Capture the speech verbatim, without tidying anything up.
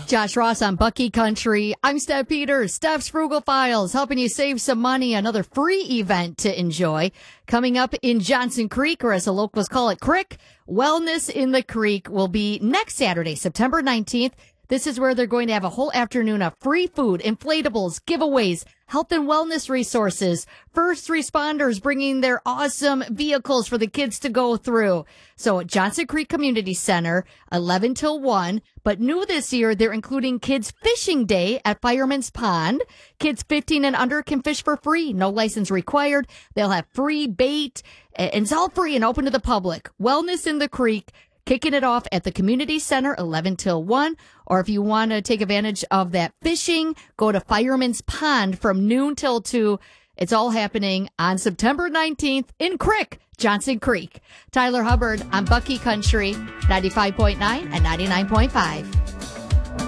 Josh Ross on Bucky Country. I'm Steph Peters, Steph's Frugal Files, helping you save some money. Another free event to enjoy. Coming up in Johnson Creek, or as the locals call it, Crick, Wellness in the Creek will be next Saturday, September nineteenth. This is where they're going to have a whole afternoon of free food, inflatables, giveaways, health and wellness resources, first responders bringing their awesome vehicles for the kids to go through. So at Johnson Creek Community Center, eleven till one. But new this year, they're including Kids Fishing Day at Fireman's Pond. Kids fifteen and under can fish for free. No license required. They'll have free bait, and it's all free and open to the public. Wellness in the Creek. Kicking it off at the community center, eleven till one. Or if you want to take advantage of that fishing, go to Fireman's Pond from noon till two. It's all happening on September nineteenth in Crick, Johnson Creek. Tyler Hubbard on Bucky Country, ninety-five point nine and ninety-nine point five.